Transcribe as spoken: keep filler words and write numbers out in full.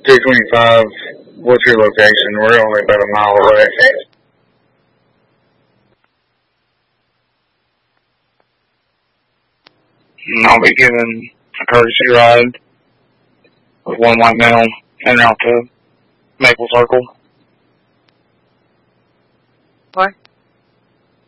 two twenty-five, what's your location? We're only about a mile away. And I'll be giving a courtesy ride with one white male en route to Maple Circle. What?